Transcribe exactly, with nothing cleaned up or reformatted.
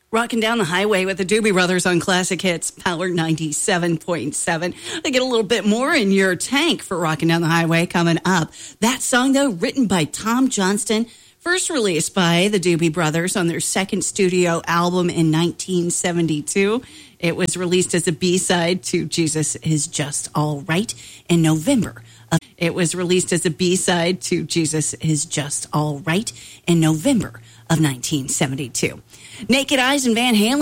Rocking down the highway with the Doobie Brothers on Classic Hits, Power ninety-seven point seven. I get a little bit more in your tank for Rocking Down the Highway coming up. That song, though, written by Tom Johnston, first released by the Doobie Brothers on their second studio album in nineteen seventy-two. It was released as a B-side to Jesus Is Just All Right in November. Of, it was released as a B-side to Jesus Is Just All Right in November of nineteen seventy-two. Naked Eyes and Van Halen